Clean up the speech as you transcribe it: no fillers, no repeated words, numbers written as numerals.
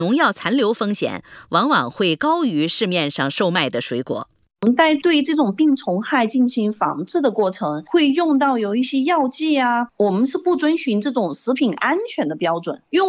农药残留风险往往会高于市面上售卖的水果。 我们在对这种病虫害进行防治的过程，会用到有一些药剂啊，我们是不遵循这种食品安全的标准，因为